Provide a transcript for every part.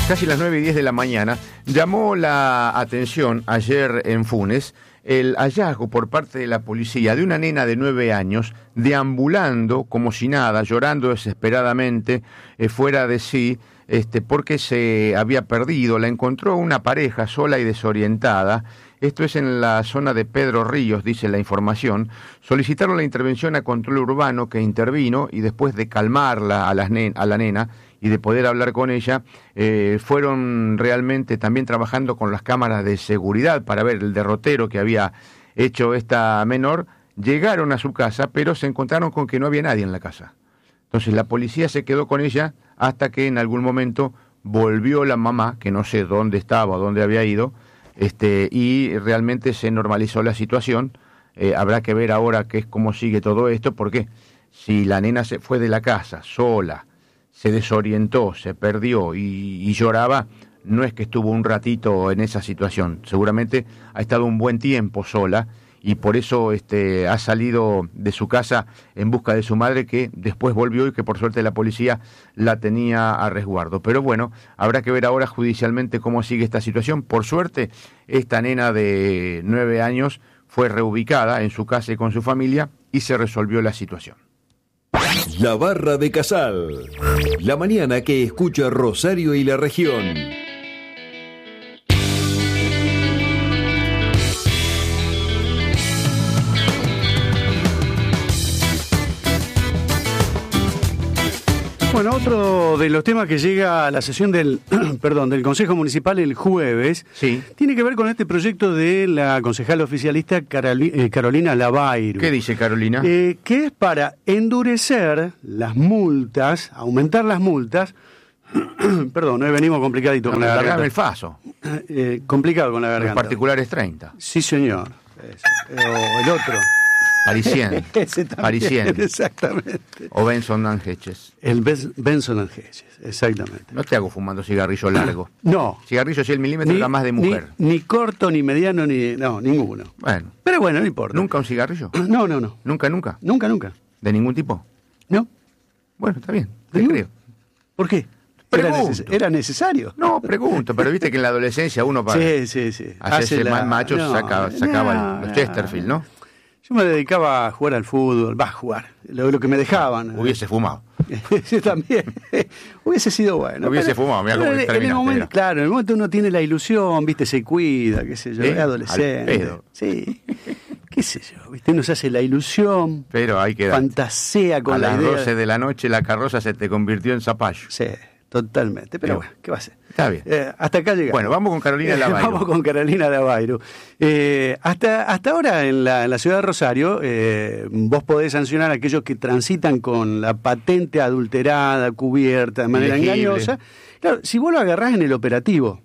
Casi las 9:10 de la mañana, llamó la atención ayer en Funes el hallazgo por parte de la policía de una nena de 9 años deambulando como si nada, llorando desesperadamente, fuera de sí, porque se había perdido. La encontró una pareja sola y desorientada. Esto es en la zona de Pedro Ríos, dice la información. Solicitaron la intervención a Control Urbano, que intervino, y después de calmarla a la nena y de poder hablar con ella, fueron realmente también trabajando con las cámaras de seguridad para ver el derrotero que había hecho esta menor. Llegaron a su casa, pero se encontraron con que no había nadie en la casa. Entonces la policía se quedó con ella hasta que en algún momento volvió la mamá, que no sé dónde estaba o dónde había ido, y realmente se normalizó la situación. Habrá que ver ahora cómo sigue todo esto, porque si la nena se fue de la casa sola, se desorientó, se perdió y lloraba, no es que estuvo un ratito en esa situación, seguramente ha estado un buen tiempo sola y por eso ha salido de su casa en busca de su madre, que después volvió y que por suerte la policía la tenía a resguardo. Pero bueno, habrá que ver ahora judicialmente cómo sigue esta situación. Por suerte, esta nena de 9 años fue reubicada en su casa y con su familia y se resolvió la situación. La Barra de Casal, la mañana que escucha Rosario y la región. Bueno, otro de los temas que llega a la sesión del del Consejo Municipal el jueves, sí, tiene que ver con este proyecto de la concejala oficialista Carolina Lavairo. ¿Qué dice Carolina? Que es para endurecer las multas, aumentar las multas. Perdón, hoy venimos complicadito con la garganta. El faso. Complicado con la garganta. Los particulares 30. Sí, señor. O el otro. Parisien. Parisien. Exactamente. O Benson and Hedges. El Benson and Hedges, exactamente. No te hago fumando cigarrillo largo. No. Cigarrillo 100 milímetros era más de mujer. Ni corto, ni mediano, no, ninguno. Bueno. Pero bueno, no importa. ¿Nunca un cigarrillo? No. ¿Nunca? Nunca. ¿De ningún tipo? No. Bueno, está bien, te creo. ¿Por qué? ¿Era necesario? No, pregunto, pero viste que en la adolescencia uno para sí. hacerse mal macho sacaba los Chesterfield, ¿no? Yo me dedicaba a jugar al fútbol, a jugar, lo que me dejaban. Hubiese fumado. Sí, también. Hubiese sido bueno. Hubiese fumado, mira cómo terminaste. Claro, en el momento uno tiene la ilusión, viste, se cuida, qué sé yo, es adolescente. Al pedo. Sí. Qué sé yo, viste, uno se hace la ilusión, pero hay que fantasea con la idea. A las 12 de la noche la carroza se te convirtió en zapallo. Sí, totalmente. Pero bueno, ¿qué va a ser? Está bien. Hasta acá llegamos. Bueno, vamos con Carolina Lavairo. Vamos con Carolina Lavairo. Hasta ahora en la ciudad de Rosario, vos podés sancionar a aquellos que transitan con la patente adulterada, cubierta, de manera engañosa. Claro, si vos lo agarrás en el operativo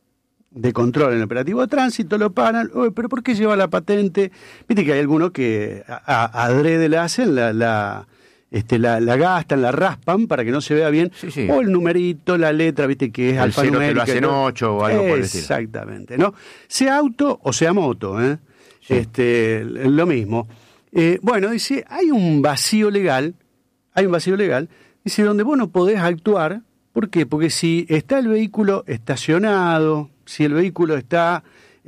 de control, en el operativo de tránsito, lo paran. ¿Pero por qué lleva la patente? Viste que hay algunos que adrede la hacen, la gastan, la raspan para que no se vea bien, sí. O el numerito, la letra, viste que es alfanumérica. El 0 te lo hacen 8 o algo por el estilo. Exactamente, ¿no? Sea auto o sea moto, Sí. Lo mismo. Bueno, dice, hay un vacío legal, dice, donde vos no podés actuar. ¿Por qué? Porque si está el vehículo estacionado, si el vehículo está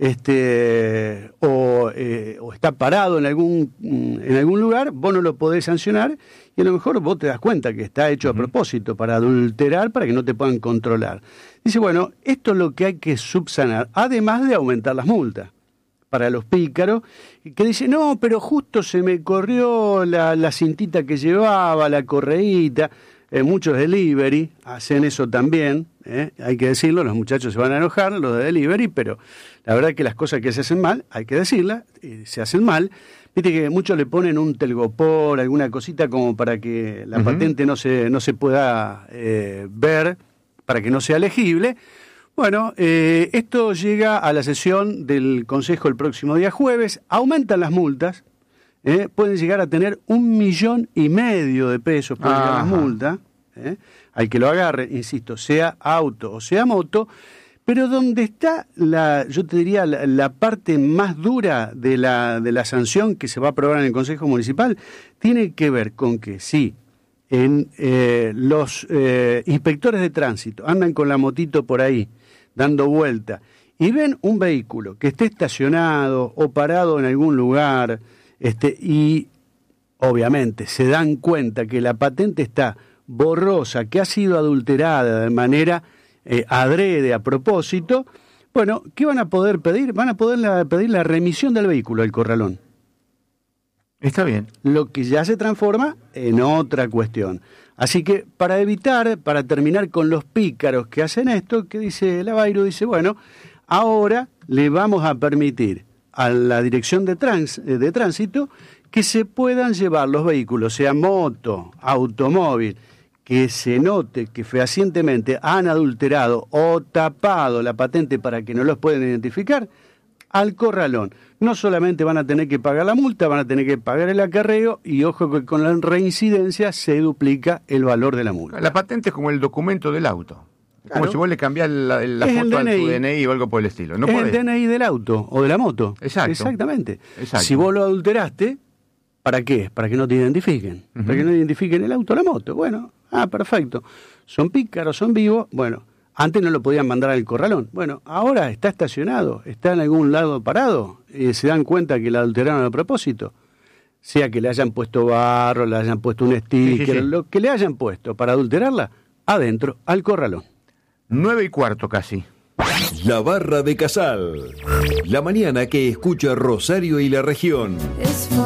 o está parado en algún lugar, vos no lo podés sancionar, y a lo mejor vos te das cuenta que está hecho a propósito para adulterar, para que no te puedan controlar. Dice, bueno, esto es lo que hay que subsanar, además de aumentar las multas para los pícaros, que dicen, no, pero justo se me corrió la cintita que llevaba, la correíta. Muchos delivery hacen eso también, hay que decirlo, los muchachos se van a enojar, los de delivery, pero la verdad es que las cosas que se hacen mal, hay que decirlas, se hacen mal. Viste que muchos le ponen un telgopor, alguna cosita como para que la patente no se pueda ver, para que no sea legible. Bueno, esto llega a la sesión del Consejo el próximo día jueves, aumentan las multas. Pueden llegar a tener 1,5 millones de pesos por llegar las multas, al que lo agarre, insisto, sea auto o sea moto, pero donde está yo te diría la parte más dura de la sanción que se va a aprobar en el Consejo Municipal, tiene que ver con que si los inspectores de tránsito andan con la motito por ahí, dando vuelta, y ven un vehículo que esté estacionado o parado en algún lugar, y obviamente se dan cuenta que la patente está borrosa, que ha sido adulterada de manera adrede, a propósito, bueno, ¿qué van a poder pedir? Van a poder pedir la remisión del vehículo al corralón. Está bien. Lo que ya se transforma en otra cuestión. Así que para terminar con los pícaros que hacen esto, que dice Lavairo, dice, bueno, ahora le vamos a permitir a la dirección de tránsito que se puedan llevar los vehículos, sea moto, automóvil, que se note que fehacientemente han adulterado o tapado la patente para que no los puedan identificar, al corralón. No solamente van a tener que pagar la multa, van a tener que pagar el acarreo y ojo que con la reincidencia se duplica el valor de la multa. La patente es como el documento del auto. Claro. Como si vos le cambiás la foto a tu DNI o algo por el estilo. No es podés. el DNI del auto o de la moto. Exacto. Exactamente. Exacto. Si vos lo adulteraste, ¿para qué? Para que no te identifiquen. Uh-huh. Para que no identifiquen el auto o la moto. Bueno, perfecto. Son pícaros, son vivos. Bueno, antes no lo podían mandar al corralón. Bueno, ahora está estacionado, está en algún lado parado, y se dan cuenta que la adulteraron a propósito. Sea que le hayan puesto barro, le hayan puesto un sticker, sí. Lo que le hayan puesto para adulterarla, adentro, al corralón. 9:15 casi. La Barra de Casal. La mañana que escucha Rosario y la región.